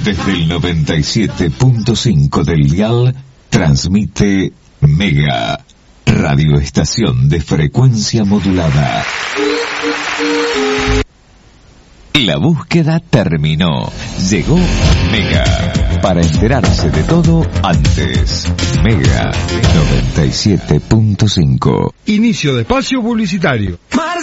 Desde el 97.5 del dial, transmite Mega, radioestación de frecuencia modulada. La búsqueda terminó. Llegó Mega. Para enterarse de todo antes. Mega 97.5. Inicio de espacio publicitario.